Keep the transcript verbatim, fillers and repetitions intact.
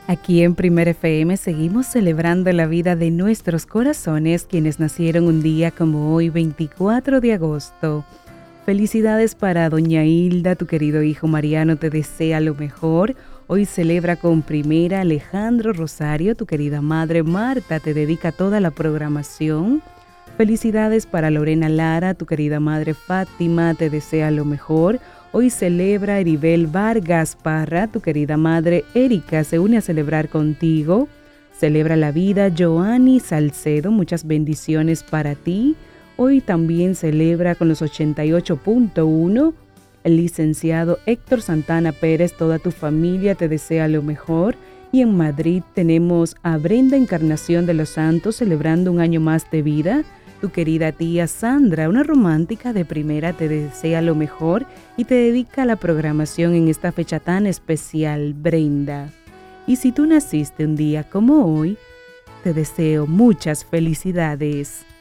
Aquí en Primer F M seguimos celebrando la vida de nuestros corazones, quienes nacieron un día como hoy, veinticuatro de agosto. Felicidades para doña Hilda, tu querido hijo Mariano te desea lo mejor. Hoy celebra con primera Alejandro Rosario, tu querida madre Marta te dedica toda la programación. Felicidades para Lorena Lara, tu querida madre Fátima te desea lo mejor. Hoy celebra Eribel Vargas Parra, tu querida madre Erika se une a celebrar contigo. Celebra la vida Joanny Salcedo, muchas bendiciones para ti. Hoy también celebra con los ochenta y ocho punto uno el licenciado Héctor Santana Pérez, toda tu familia te desea lo mejor. Y en Madrid tenemos a Brenda Encarnación de los Santos celebrando un año más de vida. Tu querida tía Sandra, una romántica de primera, te desea lo mejor y te dedica a la programación en esta fecha tan especial, Brenda. Y si tú naciste un día como hoy, te deseo muchas felicidades.